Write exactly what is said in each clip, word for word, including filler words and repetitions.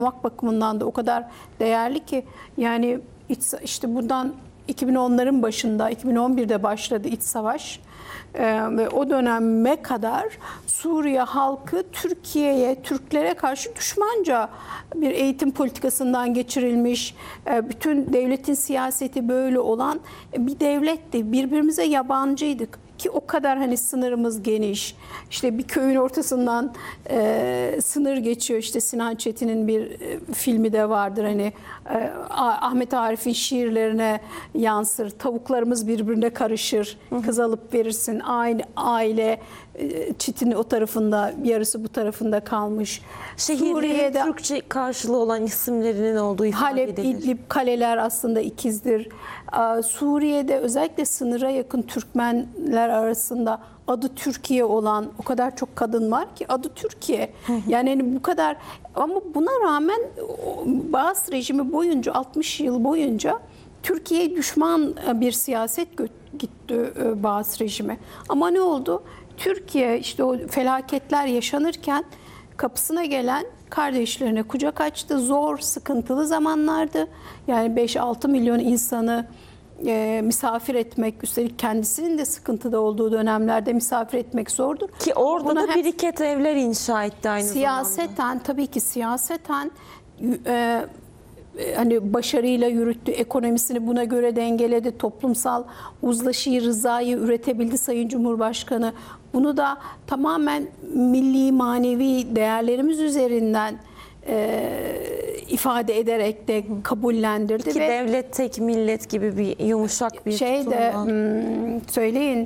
bakımından da o kadar değerli ki yani iç, işte bundan iki bin onların başında iki bin on birde başladı iç savaş ee, ve o döneme kadar Suriye halkı Türkiye'ye, Türklere karşı düşmanca bir eğitim politikasından geçirilmiş, e, bütün devletin siyaseti böyle olan bir devletti. Birbirimize yabancıydık. Ki o kadar hani sınırımız geniş. İşte bir köyün ortasından e, sınır geçiyor. İşte Sinan Çetin'in bir e, filmi de vardır. Hani e, Ahmet Arif'in şiirlerine yansır. Tavuklarımız birbirine karışır. Kız alıp verirsin. Aynı aile e, Çetin'in o tarafında, yarısı bu tarafında kalmış. Şehirlerin Suriye'de Türkçe karşılığı olan isimlerinin olduğu ifade Halep, edilir. İdlib, kaleler aslında ikizdir. Suriye'de özellikle sınıra yakın Türkmenler arasında adı Türkiye olan o kadar çok kadın var ki adı Türkiye. Yani hani bu kadar, ama buna rağmen Baas rejimi boyunca altmış yıl boyunca Türkiye'ye düşman bir siyaset gitti Baas rejimi. Ama ne oldu? Türkiye işte o felaketler yaşanırken kapısına gelen kardeşlerine kucak açtı. Zor, sıkıntılı zamanlardı. Yani beş altı milyon insanı e, misafir etmek, üstelik kendisinin de sıkıntıda olduğu dönemlerde misafir etmek zordur. Ki orada Buna da biriket evler inşa etti aynı siyaseten, zamanda. tabii ki siyaseten e, hani başarıyla yürüttü, ekonomisini buna göre dengeledi, toplumsal uzlaşıyı, rızayı üretebildi Sayın Cumhurbaşkanı. Bunu da tamamen milli manevi değerlerimiz üzerinden e, ifade ederek de kabullendirdi. Ki ve devlet tek millet gibi bir yumuşak bir şey de tutumla. söyleyin,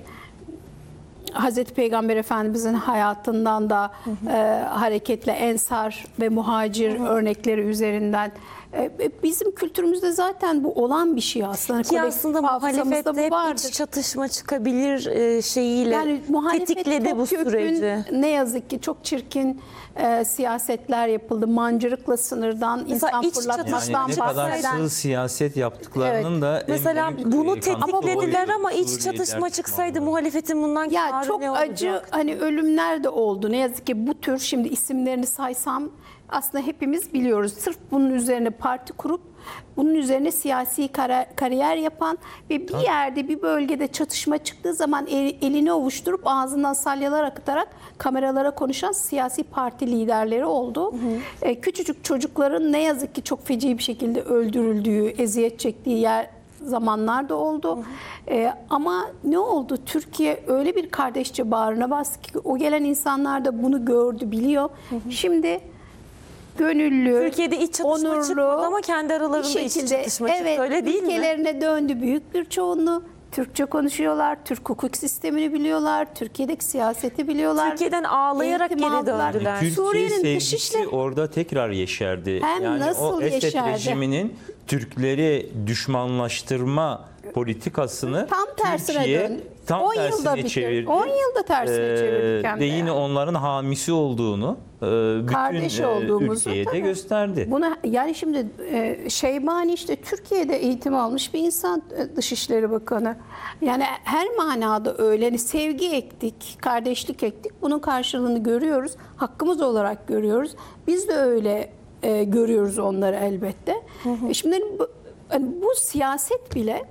Hazreti Peygamber Efendimizin hayatından da hı hı. E, hareketle ensar ve muhacir hı hı. örnekleri üzerinden e, bizim kültürümüzde zaten bu olan bir şey aslında. Ki aslında muhalefette hep iç çatışma çıkabilir e, şeyiyle yani tetikledi bu süreci. Ne yazık ki çok çirkin e, siyasetler yapıldı. Mancırıkla sınırdan, mesela insan fırlatmaktan yani ne kadar sığ siyaset yaptıklarının evet. da mesela en bunu tetiklediler ama iç Suriye çatışma çıksaydı Müslümanlar. muhalefetin bundan ya kârı çok ne acı olacak? hani ölümler de oldu. Ne yazık ki bu tür, şimdi isimlerini saysam aslında hepimiz biliyoruz. Sırf bunun üzerine parti kurup bunun üzerine siyasi kariyer yapan ve bir yerde, bir bölgede çatışma çıktığı zaman elini ovuşturup ağzından salyalar akıtarak kameralara konuşan siyasi parti liderleri oldu. Hı hı. Küçücük çocukların ne yazık ki çok feci bir şekilde öldürüldüğü, eziyet çektiği yer zamanlarda oldu. Hı hı. Ee, ama ne oldu? Türkiye öyle bir kardeşçe bağrına bastı ki o gelen insanlar da bunu gördü, biliyor. Hı hı. Şimdi gönüllü, Türkiye'de iç çatışma onurlu, çıkmadı ama kendi aralarında şekilde, iç çatışma evet, çıktı, öyle değil mi? Ülkelerine döndü büyük bir çoğunluğu. Türkçe konuşuyorlar, Türk hukuk sistemini biliyorlar, Türkiye'deki siyaseti biliyorlar. Türkiye'den ağlayarak Eğitim geri aldılar. döndüler. Yani Türkiye Suriye'nin sevgisi dışişleri orada tekrar yeşerdi. Hem yani nasıl o Esed yeşerdi? rejiminin Türkleri düşmanlaştırma politikasını tam tersine Türkiye döndü. tam on yılda tersine bitir. çevirdi. on yılda tersine Ee, çevirdik hem de. Ve yine onların hamisi olduğunu e, bütün Kardeş e, olduğumuzu ülkeye de tabii. gösterdi. Buna, yani şimdi e, Şeybani işte Türkiye'de eğitim almış bir insan, e, Dışişleri Bakanı. Yani her manada öyle. Yani sevgi ektik, kardeşlik ektik. Bunun karşılığını görüyoruz. Hakkımız olarak görüyoruz. Biz de öyle e, görüyoruz onları elbette. Hı hı. E, şimdi bu, yani bu siyaset bile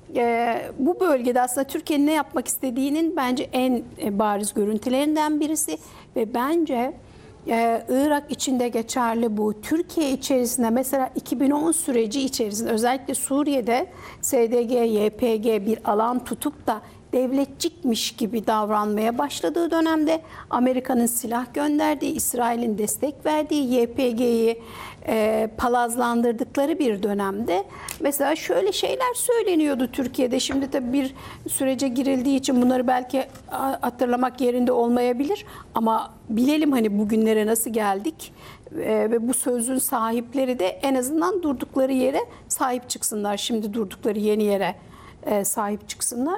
e, bu bölgede aslında Türkiye'nin ne yapmak istediğinin bence en e, bariz görüntülerinden birisi ve bence Ee, Irak içinde geçerli bu. Türkiye içerisinde mesela iki bin on süreci içerisinde özellikle Suriye'de S D G, Y P G bir alan tutup da devletçikmiş gibi davranmaya başladığı dönemde Amerika'nın silah gönderdiği, İsrail'in destek verdiği, Y P G'yi e, palazlandırdıkları bir dönemde mesela şöyle şeyler söyleniyordu Türkiye'de. Şimdi tabii bir sürece girildiği için bunları belki hatırlamak yerinde olmayabilir ama bilelim hani bugünlere nasıl geldik e, ve bu sözün sahipleri de en azından durdukları yere sahip çıksınlar. Şimdi durdukları yeni yere e, sahip çıksınlar.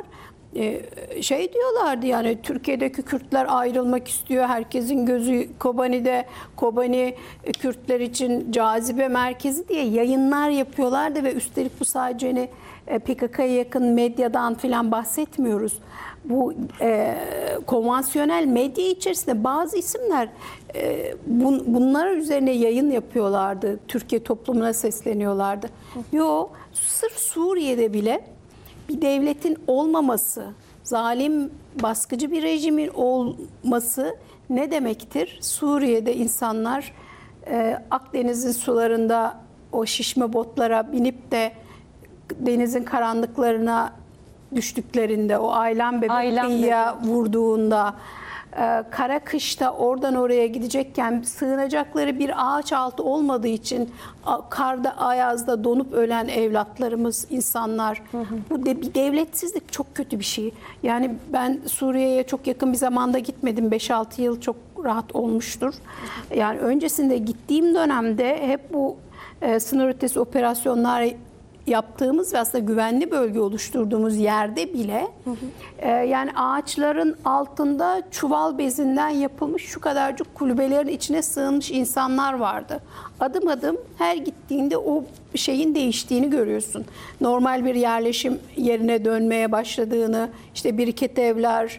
Şey diyorlardı, yani Türkiye'deki Kürtler ayrılmak istiyor. Herkesin gözü Kobani'de. Kobani Kürtler için cazibe merkezi diye yayınlar yapıyorlardı ve üstelik bu sadece hani P K K'ya yakın medyadan falan bahsetmiyoruz. bu e, konvansiyonel medya içerisinde bazı isimler e, bun, bunlar üzerine yayın yapıyorlardı. Türkiye toplumuna sesleniyorlardı. Yo, sırf Suriye'de bile bir devletin olmaması, zalim, baskıcı bir rejimin olması ne demektir? Suriye'de insanlar e, Akdeniz'in sularında o şişme botlara binip de denizin karanlıklarına düştüklerinde, o aylan bebek Aylan kıyıya vurduğunda, e, kara kışta oradan oraya gidecekken sığınacakları bir ağaç altı olmadığı için a, karda, ayazda donup ölen evlatlarımız, insanlar. Hı hı. Bu de, bir devletsizlik çok kötü bir şey. Yani ben Suriye'ye çok yakın bir zamanda gitmedim. beş altı yıl çok rahat olmuştur. Yani öncesinde gittiğim dönemde hep bu e, sınır ötesi operasyonlar yaptığımız ve aslında güvenli bölge oluşturduğumuz yerde bile hı hı. E, yani ağaçların altında çuval bezinden yapılmış şu kadarcık kulübelerin içine sığınmış insanlar vardı. Adım adım her gittiğinde o şeyin değiştiğini görüyorsun. Normal bir yerleşim yerine dönmeye başladığını, işte biriket evler,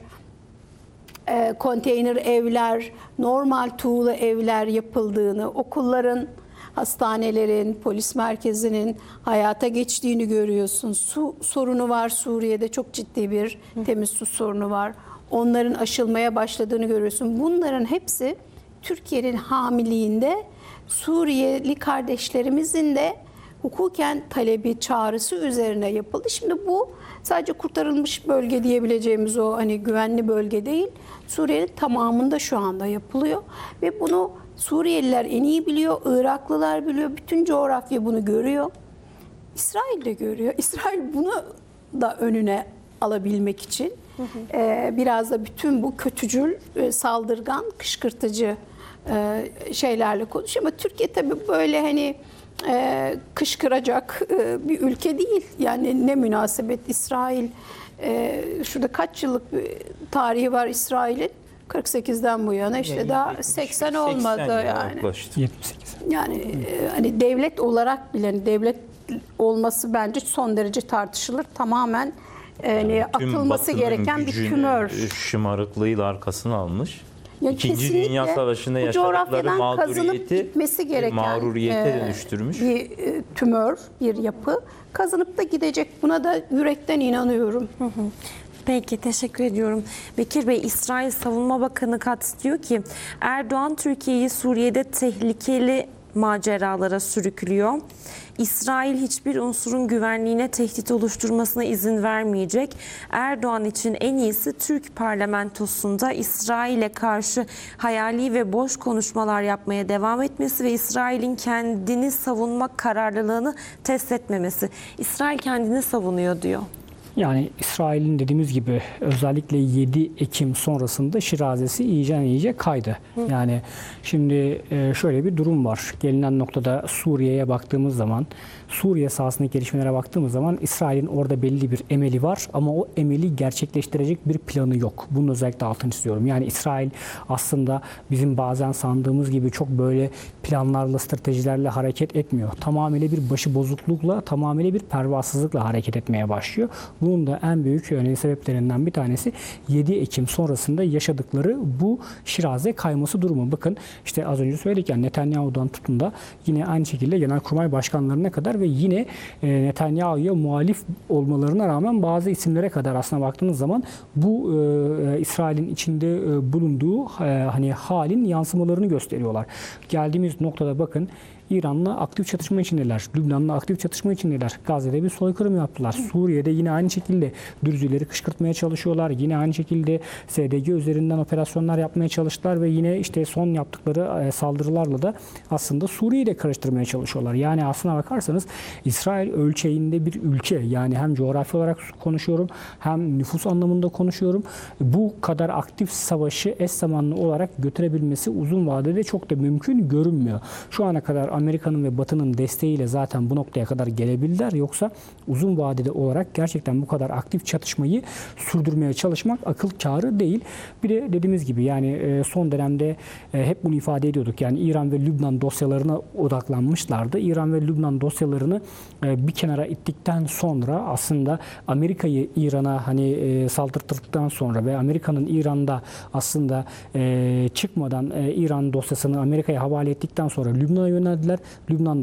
e, konteyner evler, normal tuğla evler yapıldığını, okulların, hastanelerin, polis merkezinin hayata geçtiğini görüyorsun. Su sorunu var Suriye'de, çok ciddi bir temiz su sorunu var. Onların aşılmaya başladığını görüyorsun. Bunların hepsi Türkiye'nin hamiliğinde Suriyeli kardeşlerimizin de hukuken talebi, çağrısı üzerine yapıldı. Şimdi bu sadece kurtarılmış bölge diyebileceğimiz o hani güvenli bölge değil. Suriye'nin tamamında şu anda yapılıyor ve bunu Suriyeliler en iyi biliyor, Iraklılar biliyor, bütün coğrafya bunu görüyor. İsrail de görüyor. İsrail bunu da önüne alabilmek için hı hı. E, biraz da bütün bu kötücül, e, saldırgan, kışkırtıcı e, şeylerle konuşuyor. Ama Türkiye tabii böyle hani e, kışkıracak e, bir ülke değil. Yani ne münasebet İsrail, e, şurada kaç yıllık bir tarihi var İsrail'in? kırk sekizden bu yana işte yani daha seksen olmadı yani. yetmiş sekiz. Yani e, hani devlet olarak bile hani devlet olması bence son derece tartışılır. Tamamen e, yani atılması gereken bir tümör. Şımarıklığıyla arkasını almış. Ya İkinci Dünya Savaşı'nda yaşadıkları mağduriyeti mağduriyete dönüştürmüş. Bir e, tümör, bir yapı. Kazınıp da gidecek. Buna da yürekten inanıyorum. Hı hı. Peki, teşekkür ediyorum. Bekir Bey, İsrail Savunma Bakanı Katz diyor ki Erdoğan Türkiye'yi Suriye'de tehlikeli maceralara sürüklüyor. İsrail hiçbir unsurun güvenliğine tehdit oluşturmasına izin vermeyecek. Erdoğan için en iyisi Türk parlamentosunda İsrail'e karşı hayali ve boş konuşmalar yapmaya devam etmesi ve İsrail'in kendini savunma kararlılığını test etmemesi. İsrail kendini savunuyor diyor. Yani İsrail'in dediğimiz gibi özellikle yedi Ekim sonrasında şirazesi iyice iyice kaydı. Hı. Yani şimdi şöyle bir durum var. Gelinen noktada Suriye'ye baktığımız zaman, Suriye sahasındaki gelişmelere baktığımız zaman İsrail'in orada belli bir emeli var ama o emeli gerçekleştirecek bir planı yok. Bunun özellikle altını istiyorum. Yani İsrail aslında bizim bazen sandığımız gibi çok böyle planlarla, stratejilerle hareket etmiyor. Tamamıyla bir başıbozuklukla, tamamıyla bir pervasızlıkla hareket etmeye başlıyor. Bunun da en büyük önemli sebeplerinden bir tanesi yedi Ekim sonrasında yaşadıkları bu şiraze kayması durumu. Bakın işte az önce söyledik yani Netanyahu'dan tutun da yine aynı şekilde Genelkurmay Başkanlarına kadar ve yine Netanyahu'ya muhalif olmalarına rağmen bazı isimlere kadar aslına baktığınız zaman bu e, İsrail'in içinde e, bulunduğu e, hani halin yansımalarını gösteriyorlar. Geldiğimiz noktada bakın İran'la aktif çatışma içindeler. Lübnan'la aktif çatışma içindeler. Gazze'de bir soykırım yaptılar. Suriye'de yine aynı şekilde Dürzileri kışkırtmaya çalışıyorlar. Yine aynı şekilde S D G üzerinden operasyonlar yapmaya çalıştılar ve yine işte son yaptıkları saldırılarla da aslında Suriye'yi de karıştırmaya çalışıyorlar. Yani aslına bakarsanız İsrail ölçeğinde bir ülke. Yani hem coğrafi olarak konuşuyorum hem nüfus anlamında konuşuyorum. Bu kadar aktif savaşı eş zamanlı olarak götürebilmesi uzun vadede çok da mümkün görünmüyor. Şu ana kadar Amerika'nın ve Batı'nın desteğiyle zaten bu noktaya kadar gelebilirler. Yoksa uzun vadede olarak gerçekten bu kadar aktif çatışmayı sürdürmeye çalışmak akıl kârı değil. Bir de dediğimiz gibi yani son dönemde hep bunu ifade ediyorduk. Yani İran ve Lübnan dosyalarına odaklanmışlardı. İran ve Lübnan dosyalarını bir kenara ittikten sonra aslında Amerika'yı İran'a hani saldırttıktan sonra ve Amerika'nın İran'da aslında çıkmadan İran dosyasını Amerika'ya havale ettikten sonra Lübnan'a yöneldiler. Lübnan'da